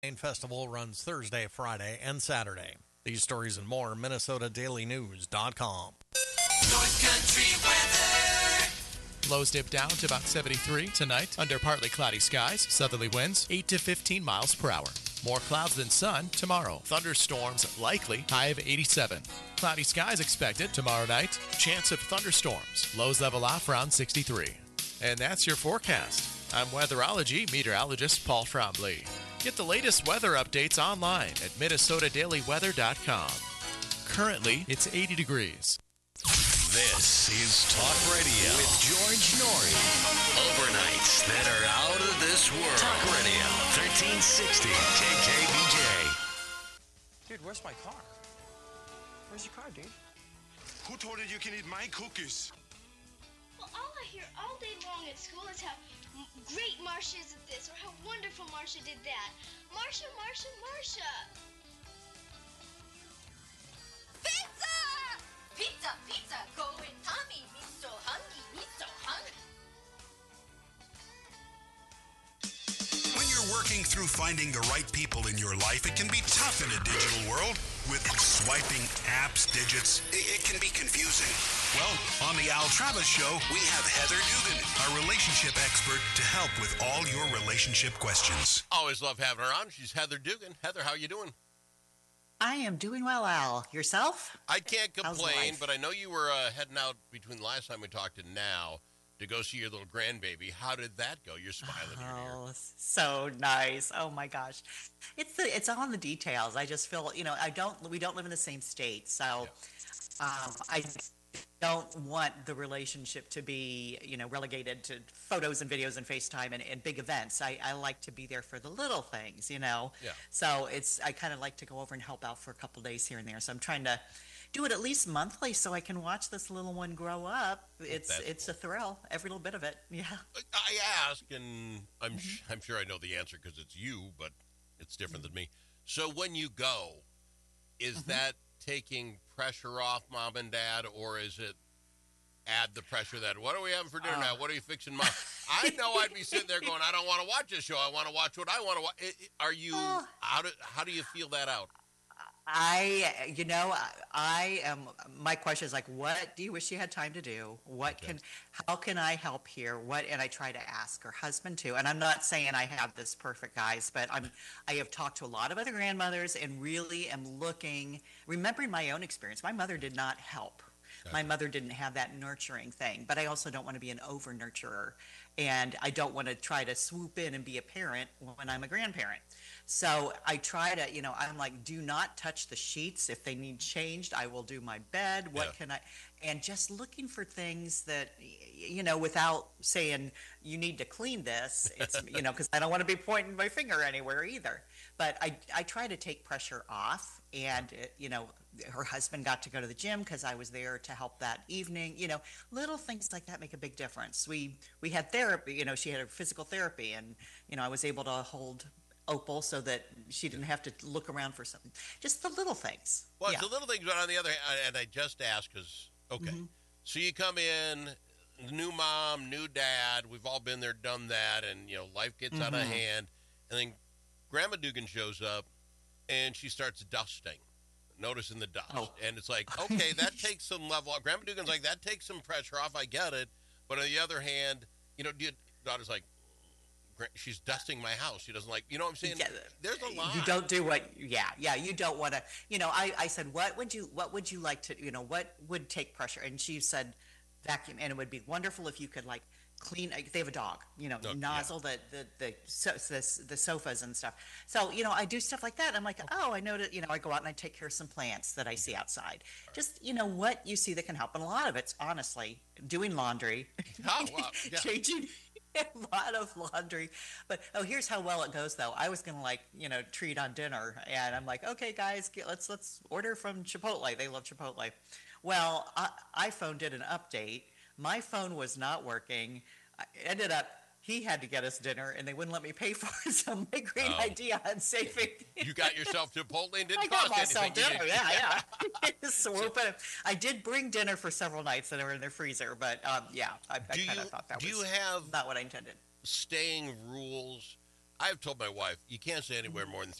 Festival runs Thursday, Friday, and Saturday. These stories and more, MinnesotaDailyNews.com. North Country weather. Lows dip down to about 73 tonight under partly cloudy skies. Southerly winds 8 to 15 miles per hour. More clouds than sun tomorrow. Thunderstorms likely, high of 87. Cloudy skies expected tomorrow night. Chance of thunderstorms. Lows level off around 63. And that's your forecast. I'm weatherology meteorologist Paul Trombley. Get the latest weather updates online at MinnesotaDailyWeather.com. Currently, it's 80 degrees. This is Talk Radio with George Norrie. Overnights that are out of this world. Talk Radio, 1360 KKBJ. Dude, where's my car? Where's your car, dude? Who told you you can eat my cookies? Well, all I hear all day long at school is how great Marcia is at this or how wonderful Marcia did that. Marcia, Marcia, Marcia. Pizza! Pizza, pizza, going Tommy. Me so hungry, me so hungry. When you're working through finding the right people in your life, it can be tough in a digital world. With swiping apps, digits, it can be confusing. Well, on the Al Travis Show, we have Heather Dugan, our relationship expert, to help with all your relationship questions. Always love having her on. She's Heather Dugan. Heather, how you doing? I am doing well, Al. Yourself? I can't complain, life? but I know you were heading out between the last time we talked and now to go see your little grandbaby. How did that go? You're smiling ear to ear. So nice. Oh my gosh. It's all in the details. I just feel, we don't live in the same state. So I don't want the relationship to be, relegated to photos and videos and FaceTime and big events. I like to be there for the little things, Yeah. So I kind of like to go over and help out for a couple of days here and there. So I'm trying to do it at least monthly so I can watch this little one grow up. It's a thrill, every little bit of it. Yeah. I ask, and I'm sure I know the answer because it's you, but it's different than me. So when you go, is that taking pressure off mom and dad, or is it add the pressure that, what are we having for dinner now? What are you fixing, Mom? I know I'd be sitting there going, I don't want to watch this show. I want to watch what I want to watch. Are you, how do you feel that out? I am, my question is like, what do you wish you had time to do? How can I help here? And I try to ask her husband too. And I'm not saying I have this perfect, guys, but I have talked to a lot of other grandmothers and really am remembering my own experience. My mother did not help. Okay. My mother didn't have that nurturing thing, but I also don't want to be an over nurturer. And I don't want to try to swoop in and be a parent when I'm a grandparent. So I try to, I'm like, do not touch the sheets. If they need changed, I will do my bed. And just looking for things that, without saying you need to clean this, it's, because I don't want to be pointing my finger anywhere either. But I try to take pressure off, and, her husband got to go to the gym because I was there to help that evening. Little things like that make a big difference. We had therapy, she had her physical therapy, and, I was able to hold Opal so that she didn't have to look around for something. Just the little things. Well, it's the little things, but on the other hand, and I just asked because, so you come in, new mom, new dad, we've all been there, done that, and, life gets out of hand, and then Grandma Dugan shows up, and she starts dusting, noticing the dust, and it's like, okay, that takes some level off. Grandma Dugan's like, that takes some pressure off, I get it, but on the other hand, daughter's like, she's dusting my house. She doesn't like, what I'm saying? Yeah, there's a lot. You don't do what, you don't want to, I said, what would you like to, what would take pressure? And she said, vacuum. And it would be wonderful if you could clean, they have a dog, nozzle the sofas and stuff. So, I do stuff like that. And I'm like, I know that, I go out and I take care of some plants that I see outside. Just, what you see that can help. And a lot of it's honestly doing laundry, changing a lot of laundry. But here's how well it goes though. I was gonna treat on dinner, and I'm like, okay guys, let's order from Chipotle. They love Chipotle. Well, iPhone did an update. My phone was not working. I ended up, he had to get us dinner, and they wouldn't let me pay for it. So my great idea on saving. You got yourself Chipotle and didn't cost anything. I got myself dinner, yeah. So I did bring dinner for several nights that were in their freezer, but I kind of thought that was not what I intended. Staying rules I've told my wife, you can't stay anywhere more than